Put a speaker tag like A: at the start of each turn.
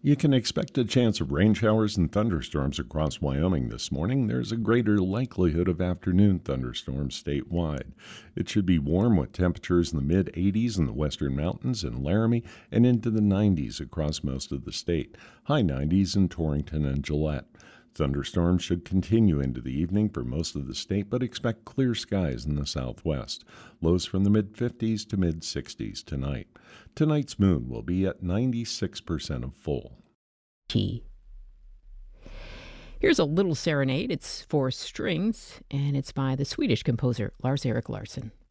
A: You can expect a chance of rain showers and thunderstorms across Wyoming this morning. There's a greater likelihood of afternoon thunderstorms statewide. It should be warm with temperatures in the mid 80s in the western mountains and Laramie and into the 90s across most of the state. High 90s in Torrington and Gillette. Thunderstorms should continue into the evening for most of the state, but expect clear skies in the southwest. Lows from the mid-50s to mid-60s tonight. Tonight's moon will be at 96% of full.
B: Key. Here's a little serenade. It's for strings, and it's by the Swedish composer Lars-Erik Larsson.